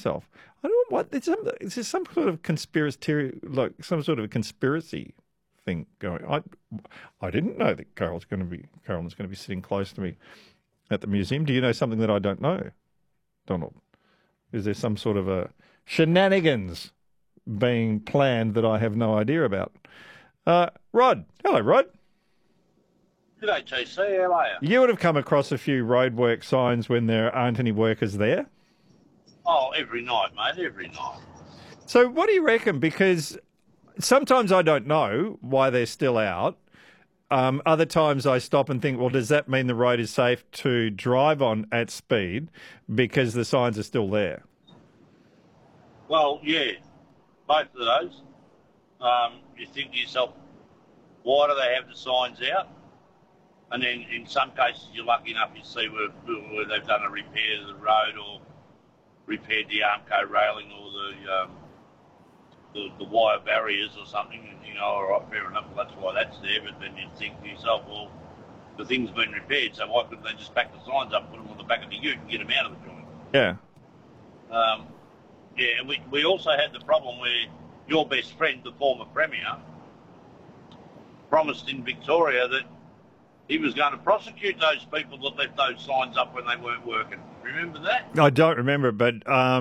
myself. I don't know what. Is there some sort of conspiracy, like some sort of conspiracy thing going? I didn't know that Carolyn's going to be sitting close to me at the museum. Do you know something that I don't know, Donald? Is there some sort of a shenanigans being planned that I have no idea about? Rod. Hello, Rod. G'day, TC. How are you? You would have come across a few roadwork signs when there aren't any workers there. Oh, every night, mate, every night. So what do you reckon? Because sometimes I don't know why they're still out. Other times I stop and think, well, does that mean the road is safe to drive on at speed because the signs are still there? Well, yeah, both of those. You think to yourself, why do they have the signs out? And then in some cases you're lucky enough you see where they've done a repair to the road or repaired the Armco railing or the wire barriers or something, and you know, all right, fair enough, well, that's why that's there. But then you think to yourself, well, the thing's been repaired, so why couldn't they just back the signs up, put them on the back of the ute and get them out of the joint? Yeah. Yeah, and we also had the problem where your best friend, the former Premier, promised in Victoria that he was going to prosecute those people that left those signs up when they weren't working. Remember that? I don't remember, but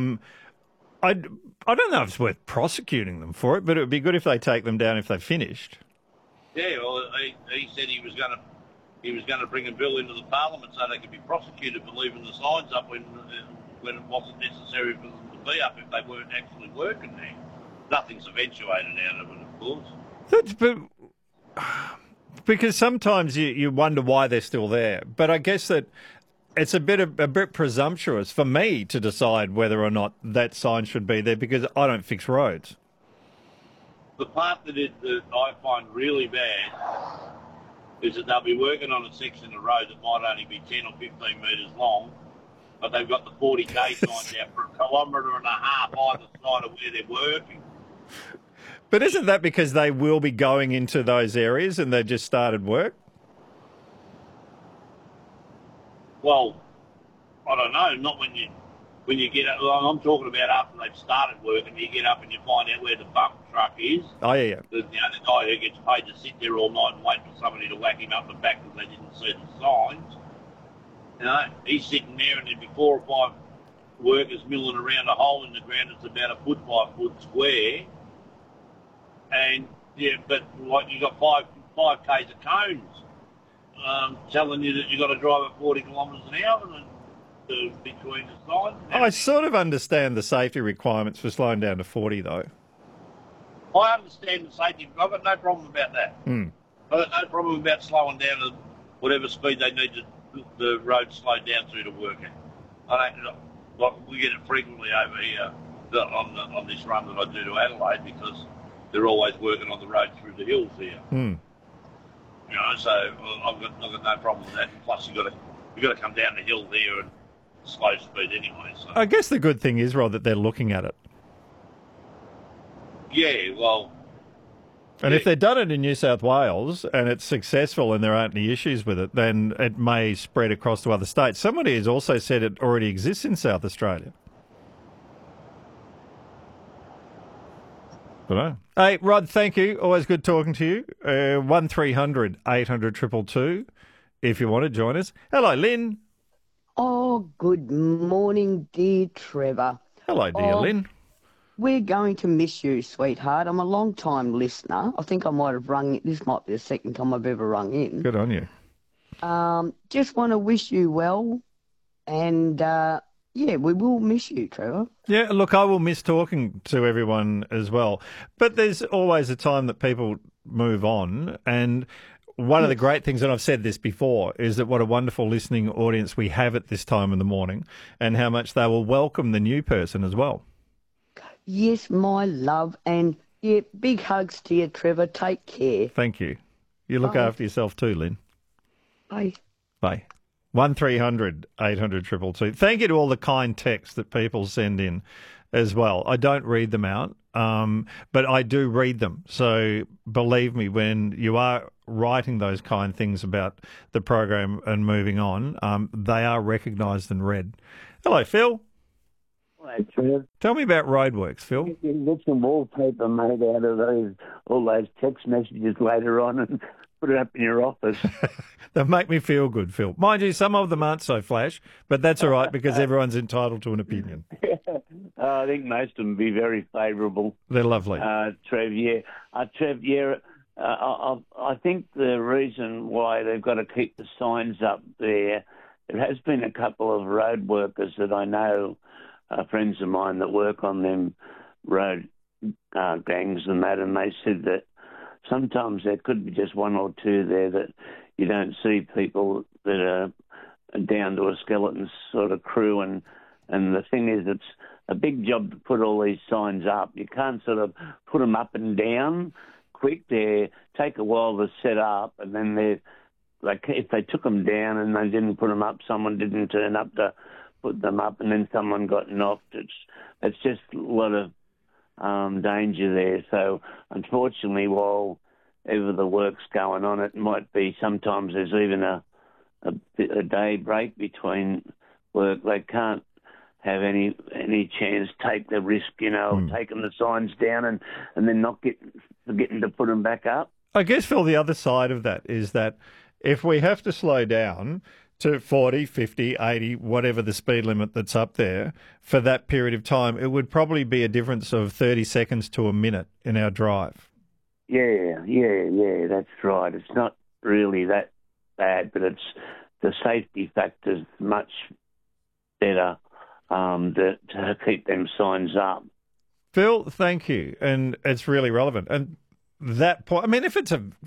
I don't know if it's worth prosecuting them for it, but it would be good if they take them down if they've finished. Yeah, well, he said he was going to bring a bill into the Parliament so they could be prosecuted for leaving the signs up when it wasn't necessary for them to be up if they weren't actually working there. Nothing's eventuated out of it, of course. Because sometimes you wonder why they're still there. But I guess that it's a bit presumptuous for me to decide whether or not that sign should be there because I don't fix roads. The part that I find really bad is that they'll be working on a section of road that might only be 10 or 15 metres long, but they've got the 40k signs out for 1.5 kilometres either side of where they're working. But isn't that because they will be going into those areas and they've just started work? Well, I don't know. Not when you get up. Well, I'm talking about after they've started work and you get up and you find out where the bump truck is. Oh, yeah. The guy who gets paid to sit there all night and wait for somebody to whack him up the back because they didn't see the signs. You know, he's sitting there and there'd be 4 or 5 workers milling around a hole in the ground that's about a foot by a foot square. And, yeah, but like you got 5 Ks of cones telling you that you've got to drive at 40 kilometres an hour between the signs. I sort of understand the safety requirements for slowing down to 40, though. I understand the safety. I've got no problem about that. Hmm. I've got no problem about slowing down to whatever speed they need the road slowed down through to work at. We get it frequently over here on this run that I do to Adelaide because they're always working on the road through the hills here. Hmm. You know, so I've got no problem with that. And plus, you've got to come down the hill there at slow speed anyway. So. I guess the good thing is, Rod, that they're looking at it. Yeah, well. And if they've done it in New South Wales and it's successful and there aren't any issues with it, then it may spread across to other states. Somebody has also said it already exists in South Australia. Dunno. Hey, Rod, thank you. Always good talking to you. 1300 800 222 if you want to join us. Hello, Lynn. Oh, good morning, dear Trevor. Hello, dear Lynn. We're going to miss you, sweetheart. I'm a long-time listener. I think I might have rung in. This might be the second time I've ever rung in. Good on you. Just want to wish you well. And, yeah, we will miss you, Trevor. Yeah, look, I will miss talking to everyone as well. But there's always a time that people move on. And one of the great things, and I've said this before, is that what a wonderful listening audience we have at this time in the morning and how much they will welcome the new person as well. Yes, my love. And, yeah, big hugs to you, Trevor. Take care. Thank you. You look after yourself too, Lynn. Bye. Bye. 1300 800 222. Thank you to all the kind texts that people send in as well. I don't read them out, but I do read them. So believe me, when you are writing those kind things about the program and moving on, they are recognised and read. Hello, Phil. Hey, Trev. Tell me about roadworks, Phil. You can get some wallpaper made out of all those text messages later on and put it up in your office. They make me feel good, Phil. Mind you, some of them aren't so flash, but that's all right because everyone's entitled to an opinion. I think most of them would be very favourable. They're lovely. Trev, yeah. I think the reason why they've got to keep the signs up there has been a couple of road workers that I know, friends of mine that work on them road gangs and that, and they said that sometimes there could be just one or two there that you don't see people that are down to a skeleton sort of crew, and the thing is, it's a big job to put all these signs up. You can't sort of put them up and down quick. They take a while to set up, and then if they took them down and they didn't put them up, someone didn't turn up to put them up, and then someone got knocked. It's just a lot of danger there. So unfortunately, while ever the work's going on, it might be sometimes there's even a day break between work. They can't have any chance, take the risk, of taking the signs down and then not forgetting to put them back up. I guess, Phil, the other side of that is that if we have to slow down to 40, 50, 80, whatever the speed limit that's up there for that period of time, it would probably be a difference of 30 seconds to a minute in our drive. Yeah, that's right. It's not really that bad, but it's the safety factor's much better to keep them signs up. Phil, thank you. And it's really relevant. And that point, I mean, if it's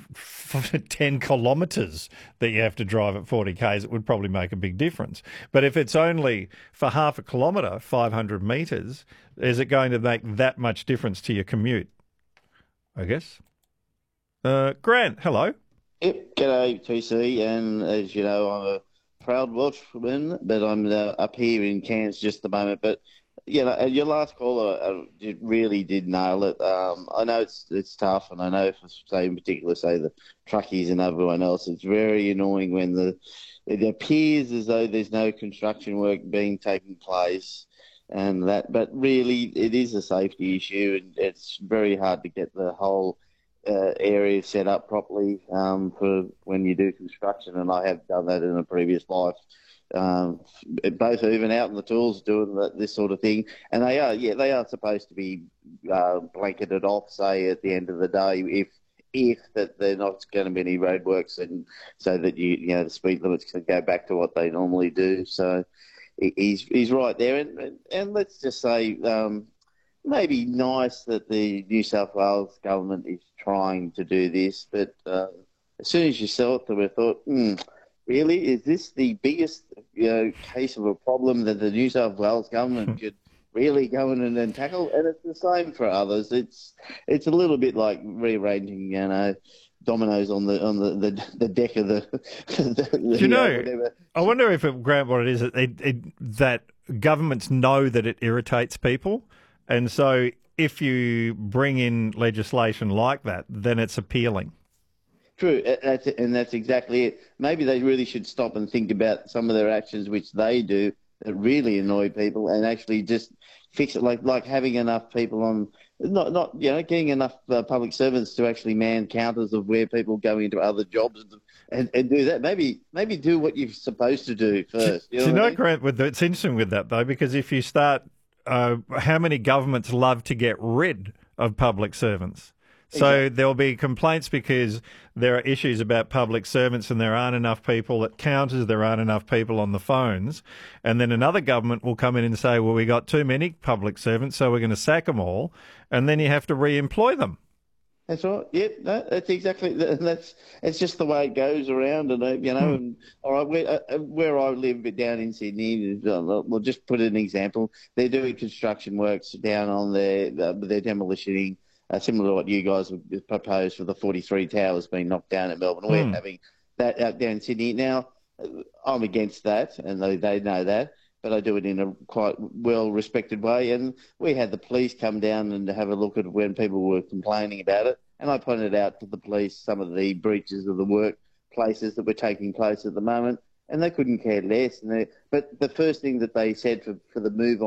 10 kilometres that you have to drive at 40 k's, it would probably make a big difference. But if it's only for half a kilometre, 500 metres, is it going to make that much difference to your commute? I guess. Grant, hello. Yep, g'day TC, and as you know, I'm a proud Welshman, but I'm up here in Cairns just at the moment. But your last caller really did nail it. I know it's tough, and I know, in particular, the truckies and everyone else, it's very annoying when it appears as though there's no construction work taking place, and that. But really, it is a safety issue, and it's very hard to get the whole area set up properly for when you do construction, and I have done that in a previous life. Both even out in the tools doing this sort of thing, and they are supposed to be blanketed off, say at the end of the day, if that they're not going to be any roadworks, and so that the speed limits can go back to what they normally do. So he's right there, and let's just say. Maybe nice that the New South Wales government is trying to do this, but as soon as you saw it, we thought, really, is this the biggest case of a problem that the New South Wales government could really go in and tackle? And it's the same for others. It's a little bit like rearranging, dominoes on the deck of the. Whatever. I wonder if Grant, what it is that governments know that it irritates people. And so if you bring in legislation like that, then it's appealing. True, that's exactly it. Maybe they really should stop and think about some of their actions which they do that really annoy people, and actually just fix it, like having enough people on, not getting enough public servants to actually man counters of where people go into other jobs and do that. Maybe do what you're supposed to do first. Grant, it's interesting with that though, because if you start. How many governments love to get rid of public servants? So there'll be complaints because there are issues about public servants and there aren't enough people at counters, there aren't enough people on the phones. And then another government will come in and say, well, we got too many public servants, so we're going to sack them all. And then you have to re-employ them. That's right. Yep, that's exactly. It's just the way it goes around, and And all right, where I live down in Sydney, we'll just put an example. They're doing construction works down on they're demolitioning, similar to what you guys have proposed for the 43 towers being knocked down at Melbourne. We're having that out down in Sydney. Now, I'm against that, and they know that. But I do it in a quite well-respected way. And we had the police come down and have a look at when people were complaining about it. And I pointed out to the police some of the breaches of the workplaces that were taking place at the moment, and they couldn't care less. But the first thing that they said for the move on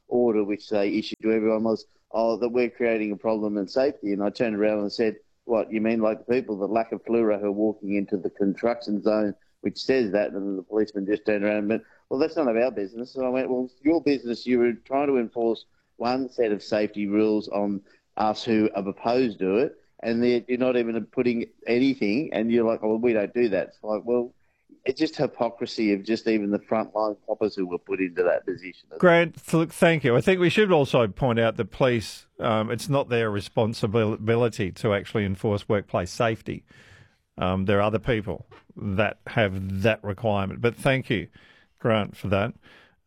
order which they issued to everyone was, that we're creating a problem in safety. And I turned around and said, what, you mean like the people, the lack of fluoro who are walking into the construction zone, which says that, and the policeman just turned around and went, well, that's none of our business. And I went, well, it's your business. You were trying to enforce one set of safety rules on us who are opposed to it, and you're not even putting anything, and you're like, well, we don't do that. It's like, well, it's just hypocrisy of just even the frontline coppers who were put into that position. Grant, thank you. I think we should also point out that police, it's not their responsibility to actually enforce workplace safety. There are other people that have that requirement. But thank you, Grant, for that.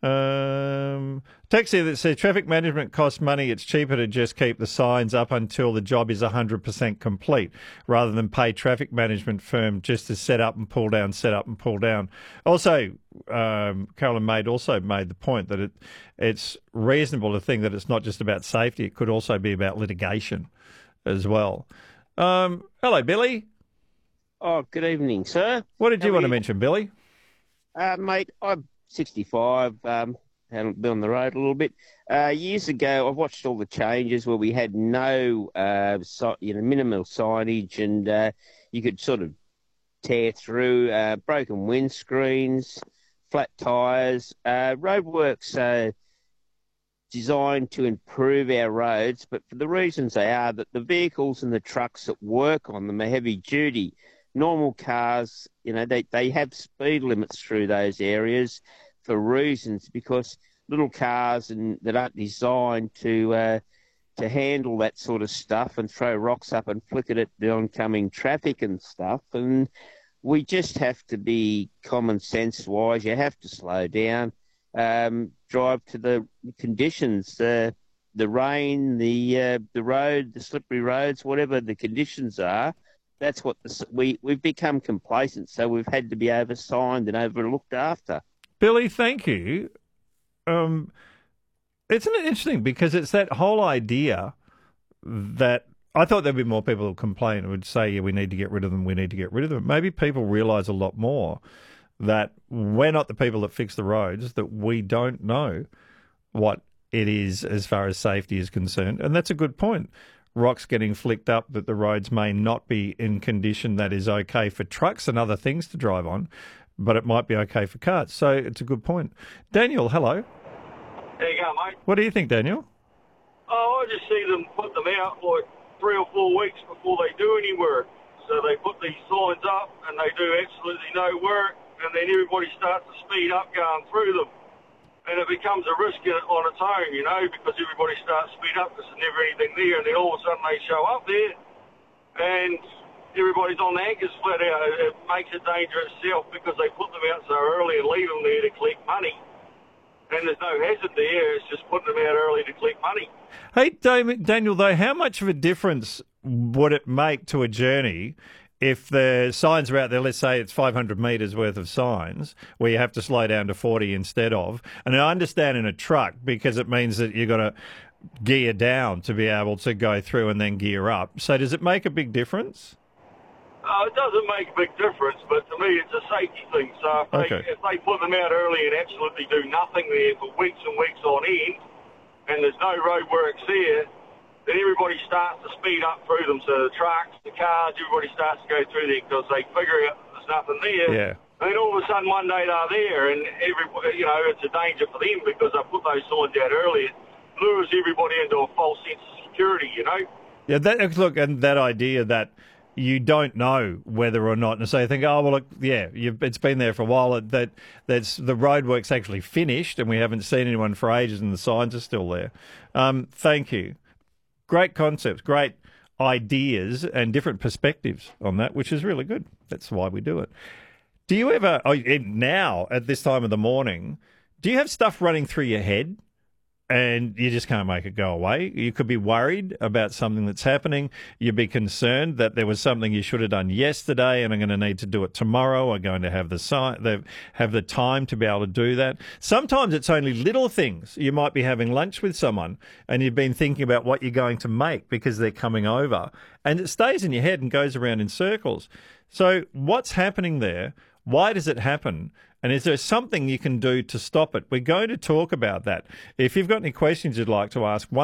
Text here that says traffic management costs money. It's cheaper to just keep the signs up until the job is 100% complete rather than pay traffic management firm just to set up and pull down, set up and pull down. Also, Carolyn made the point that it's reasonable to think that it's not just about safety. It could also be about litigation as well. Hello, Billy. Oh, good evening, sir. What did you want to mention, Billy? Mate, I'm 65, haven't been on the road a little bit. Years ago, I've watched all the changes where we had no, minimal signage, and you could sort of tear through broken windscreens, flat tyres. Roadworks designed to improve our roads, but for the reasons they are, that the vehicles and the trucks that work on them are heavy duty. Normal cars, they have speed limits through those areas for reasons, because little cars that aren't designed to handle that sort of stuff and throw rocks up and flick it at the oncoming traffic and stuff. And we just have to be common sense wise. You have to slow down, drive to the conditions, the rain, the road, the slippery roads, whatever the conditions are. That's what we've become complacent, so we've had to be oversigned and overlooked after. Billy, thank you. Isn't it interesting, because it's that whole idea that I thought there'd be more people who complain and would say, yeah, we need to get rid of them, we need to get rid of them. Maybe people realise a lot more that we're not the people that fix the roads, that we don't know what it is as far as safety is concerned, and that's a good point. Rocks getting flicked up, that the roads may not be in condition that is okay for trucks and other things to drive on, but it might be okay for cars. So it's a good point. Daniel, hello. There you go, mate. What do you think, Daniel? Oh, I just see them put them out like 3 or 4 weeks before they do any work. So they put these signs up and they do absolutely no work, and then everybody starts to speed up going through them. And it becomes a risk on its own, because everybody starts to speed up because there's never anything there, and then all of a sudden they show up there, and everybody's on the anchors flat out. It makes it dangerous itself because they put them out so early and leave them there to collect money. And there's no hazard there, it's just putting them out early to collect money. Hey, Daniel, though, how much of a difference would it make to a journey if the signs are out there? Let's say it's 500 metres worth of signs where you have to slow down to 40 instead of. And I understand in a truck, because it means that you've got to gear down to be able to go through and then gear up. So does it make a big difference? It doesn't make a big difference, but to me it's a safety thing. So if they put them out early and absolutely do nothing there for weeks and weeks on end, and there's no roadworks there, then everybody starts to speed up through them. So the trucks, the cars, everybody starts to go through there because they figure out there's nothing there. Yeah. And then all of a sudden one day they're there, and it's a danger for them because they put those signs out early. It lures everybody into a false sense of security, Yeah, and that idea that you don't know whether or not, and so you think, oh, well, look, yeah, it's been there for a while, that's the roadwork's actually finished and we haven't seen anyone for ages and the signs are still there. Thank you. Great concepts, great ideas and different perspectives on that, which is really good. That's why we do it. Do you ever, now at this time of the morning, do you have stuff running through your head and you just can't make it go away? You could be worried about something that's happening. You'd be concerned that there was something you should have done yesterday and I'm going to need to do it tomorrow. I'm going to have the time to be able to do that. Sometimes it's only little things. You might be having lunch with someone and you've been thinking about what you're going to make because they're coming over, and it stays in your head and goes around in circles. So what's happening there? Why does it happen? And is there something you can do to stop it? We're going to talk about that. If you've got any questions you'd like to ask,